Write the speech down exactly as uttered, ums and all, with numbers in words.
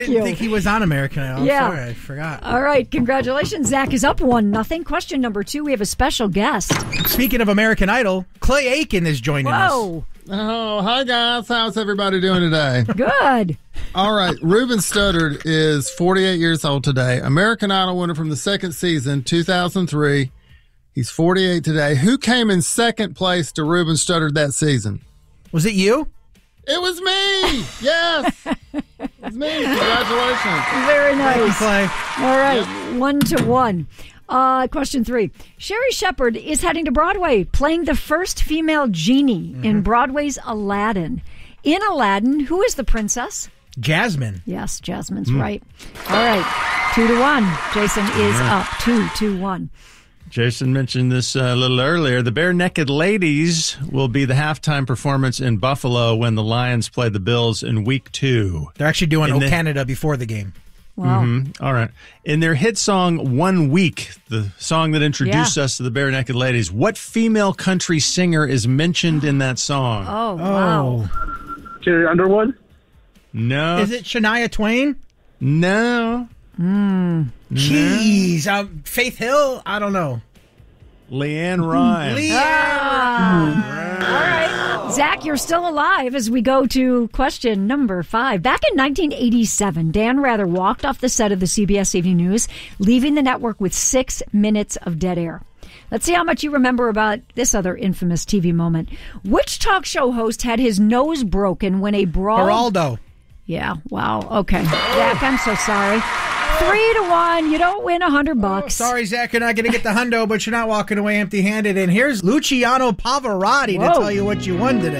I didn't think he was on American Idol. Yeah. Sorry, I forgot. All right, congratulations. Zach is up one nothing. Question number two, we have a special guest. Speaking of American Idol, Clay Aiken is joining Whoa. us. Oh, hi guys. How's everybody doing today? Good. All right. Ruben Studdard is forty-eight years old today. American Idol winner from the second season, two thousand three. He's forty-eight today. Who came in second place to Ruben Studdard that season? Was it you? It was me. Yes. It was me. Congratulations. Very nice. Thank you, Clay. All right, one to one. Uh, question three. Sherry Shepherd is heading to Broadway, playing the first female genie mm-hmm. in Broadway's Aladdin. In Aladdin, who is the princess? Jasmine. Yes, Jasmine's mm. right. All right, two to one. Jason is right. up, two to one. Jason mentioned this uh, a little earlier. The Bare Naked Ladies will be the halftime performance in Buffalo when the Lions play the Bills in week two. They're actually doing In O the- Canada before the game. Wow. Mm-hmm. All right. In their hit song, One Week, the song that introduced Yeah. us to the Bare Naked Ladies, what female country singer is mentioned in that song? Oh, wow. Oh. Carrie Underwood? No. Is it Shania Twain? No. Mm. Jeez. Um, Faith Hill? I don't know. Leanne Rhymes. Leanne Ah. All right. Zach, you're still alive as we go to question number five. Back in nineteen eighty-seven, Dan Rather walked off the set of the C B S Evening News, leaving the network with six minutes of dead air. Let's see how much you remember about this other infamous T V moment. Which talk show host had his nose broken when a brawl... Geraldo. Yeah, wow. Okay. Zach, I'm so sorry. Three to one. You don't win a hundred bucks. Oh, sorry, Zach, you're not going to get the hundo, but you're not walking away empty-handed. And here's Luciano Pavarotti Whoa. to tell you what you won today.